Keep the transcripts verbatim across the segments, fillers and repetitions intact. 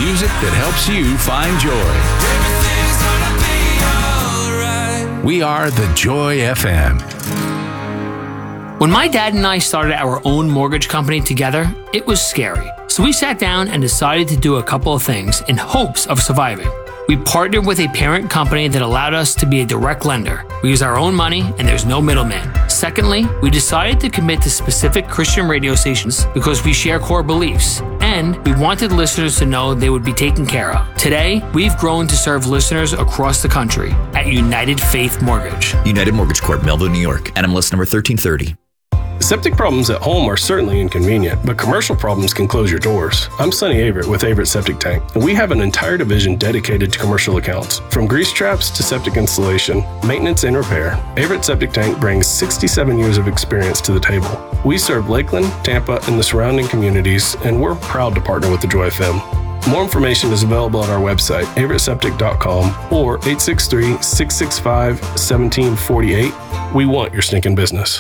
music that helps you find joy. We are the Joy F M. When my dad and I started our own mortgage company together, it was scary. So we sat down and decided to do a couple of things in hopes of surviving. We partnered with a parent company that allowed us to be a direct lender. We use our own money and there's no middleman. Secondly, we decided to commit to specific Christian radio stations because we share core beliefs, and we wanted listeners to know they would be taken care of. Today, we've grown to serve listeners across the country at United Faith Mortgage. United Mortgage Corp, Melville, New York. N M L S number thirteen thirty. Septic problems at home are certainly inconvenient, but commercial problems can close your doors. I'm Sonny Averett with Averett Septic Tank, and we have an entire division dedicated to commercial accounts. From grease traps to septic installation, maintenance and repair, Averett Septic Tank brings sixty-seven years of experience to the table. We serve Lakeland, Tampa, and the surrounding communities, and we're proud to partner with the Joy F M. More information is available at our website, averett septic dot com, or eight six three, six six five, one seven four eight. We want your stinking business.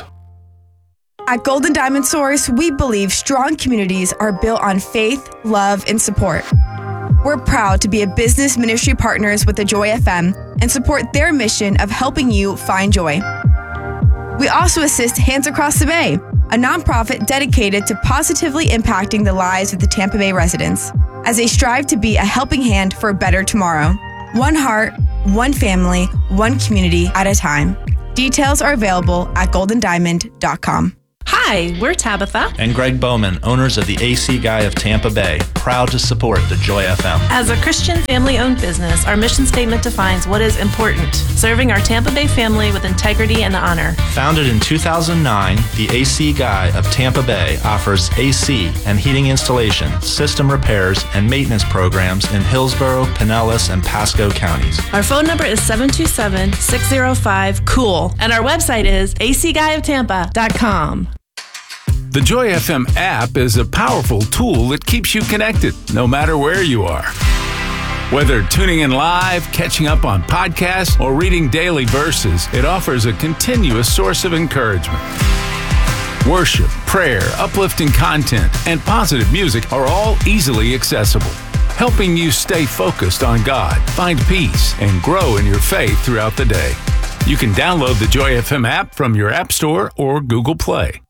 At Golden Diamond Source, we believe strong communities are built on faith, love, and support. We're proud to be a business ministry partners with the Joy F M and support their mission of helping you find joy. We also assist Hands Across the Bay, a nonprofit dedicated to positively impacting the lives of the Tampa Bay residents, as they strive to be a helping hand for a better tomorrow. One heart, one family, one community at a time. Details are available at golden diamond dot com. Hi, we're Tabitha and Greg Bowman, owners of the A C Guy of Tampa Bay, proud to support the Joy F M. As a Christian family-owned business, our mission statement defines what is important, serving our Tampa Bay family with integrity and honor. Founded in two thousand nine, the A C Guy of Tampa Bay offers A C and heating installation, system repairs, and maintenance programs in Hillsborough, Pinellas, and Pasco counties. Our phone number is seven two seven, six zero five, cool, and our website is a c guy of tampa dot com. The Joy F M app is a powerful tool that keeps you connected, no matter where you are. Whether tuning in live, catching up on podcasts, or reading daily verses, it offers a continuous source of encouragement. Worship, prayer, uplifting content, and positive music are all easily accessible, helping you stay focused on God, find peace, and grow in your faith throughout the day. You can download the Joy F M app from your App Store or Google Play.